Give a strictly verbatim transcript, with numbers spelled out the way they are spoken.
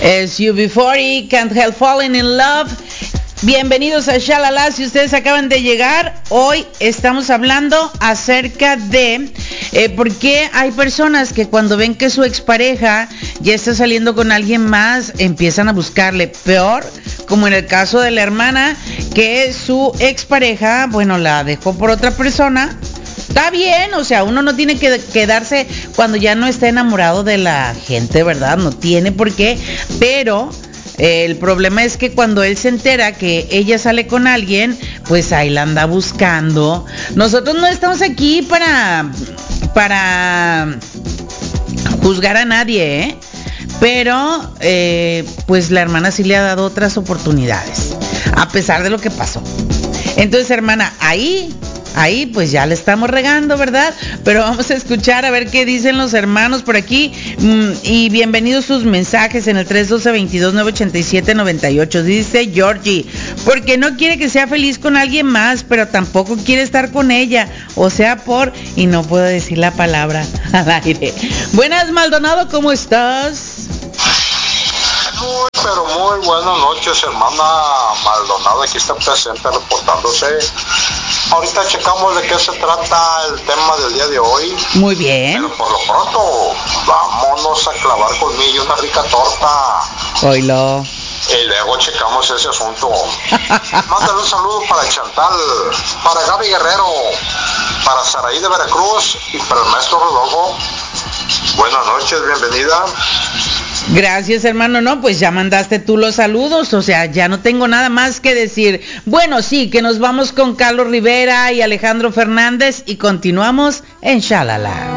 Es U B cuarenta, Can't Help Falling in Love. Bienvenidos a Shalala. Si ustedes acaban de llegar, hoy estamos hablando acerca de eh, por qué hay personas que cuando ven que su expareja ya está saliendo con alguien más, empiezan a buscarle. Peor, como en el caso de la hermana, que su expareja, bueno, la dejó por otra persona. Está bien, o sea, uno no tiene que quedarse cuando ya no está enamorado de la gente, ¿verdad? No tiene por qué, pero eh, el problema es que cuando él se entera que ella sale con alguien, pues ahí la anda buscando. Nosotros no estamos aquí para, para juzgar a nadie, ¿eh? Pero, eh, pues la hermana sí le ha dado otras oportunidades, a pesar de lo que pasó. Entonces, hermana, ahí... Ahí pues ya le estamos regando, ¿verdad? Pero vamos a escuchar a ver qué dicen los hermanos por aquí. Mm, y bienvenidos sus mensajes en el tres uno dos, veintidós, nueve ochenta y siete, noventa y ocho. Dice Georgie, porque no quiere que sea feliz con alguien más, pero tampoco quiere estar con ella. O sea, por... Y no puedo decir la palabra al aire. Buenas, Maldonado, ¿cómo estás? Muy, pero muy buenas noches, hermana Maldonado. Aquí está presente reportándose. Ahorita checamos de qué se trata el tema del día de hoy. Muy bien. Pero por lo pronto, vámonos a clavar colmillo, una rica torta. Oilo. Y luego checamos ese asunto. Mándale un saludo para Chantal, para Gaby Guerrero, para Saraí de Veracruz y para el maestro Rodolfo. Buenas noches, bienvenida. Gracias, hermano. No, pues ya mandaste tú los saludos, o sea, ya no tengo nada más que decir. Bueno, sí, que nos vamos con Carlos Rivera y Alejandro Fernández y continuamos en Shalala.